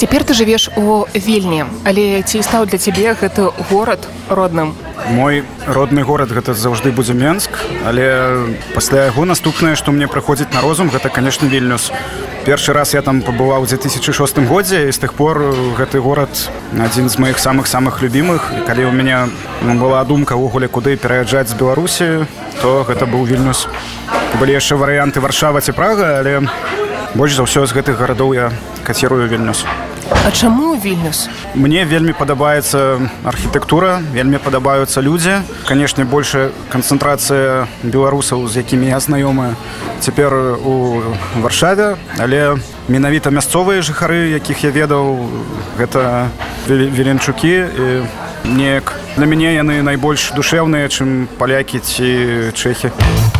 Цяпер ты жывеш у Вільні, але ці стаў для цябе гэты горад родным? Мой родны горад гэта заўжды будзе Менск, але пасля яго наступнае, што мне прыходзіць на розум, гэта, канешне, Вільнюс. Першы раз я там пабываў у 2006 годзе, і з тых пор гэты горад адзін з маіх самых любімых. І калі ў мяне была думка ўвогуле куды пераязджаць з Беларусі, то гэта быў Вільнюс. Былі яшчэ варыянты Варшава ці Прага, але больш за ўсё з гэтых гарадоў я кацірую Вільнюс. А чаму Вільнюс? Мне вельмі падабаецца архітэктура, вельмі падабаюцца людзі. Канешне, большая канцэнтрацыя беларусаў, з якімі я знаёмы цяпер у Варшаве, але менавіта мясцовыя жыхары, якіх я ведаў, гэта віленчукі. І неяк для мяне яны найбольш душэўныя, чым палякі ці чэхі.